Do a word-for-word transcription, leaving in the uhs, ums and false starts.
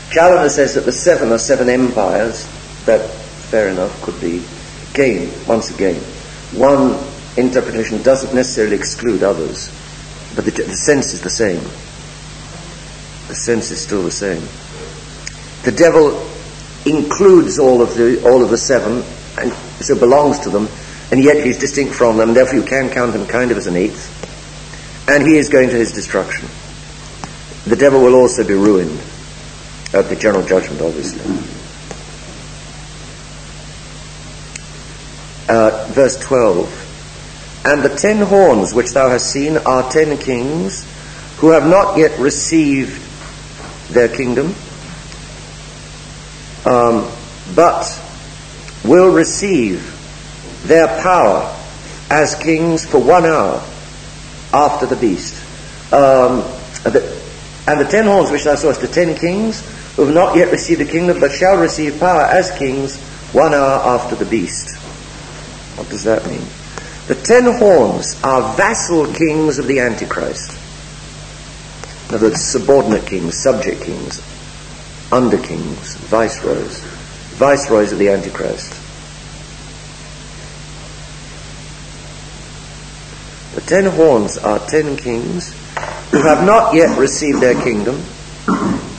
Challoner says that the seven are seven empires. That, fair enough, could be. Again, once again, one interpretation doesn't necessarily exclude others, but the, the sense is the same. The sense is still the same. The devil includes all of the all of the seven, and so belongs to them, and yet he's distinct from them. Therefore, you can count him kind of as an eighth, and he is going to his destruction. The devil will also be ruined at the general judgment, obviously. Uh, verse twelve. And the ten horns which thou hast seen are ten kings who have not yet received their kingdom, um, but will receive their power as kings for one hour after the beast. Um, the, and the ten horns which thou sawest are ten kings who have not yet received the kingdom, but shall receive power as kings one hour after the beast. What does that mean? The ten horns are vassal kings of the Antichrist. In other words, subordinate kings, subject kings, under kings, viceroys, viceroys of the Antichrist. The ten horns are ten kings who have not yet received their kingdom,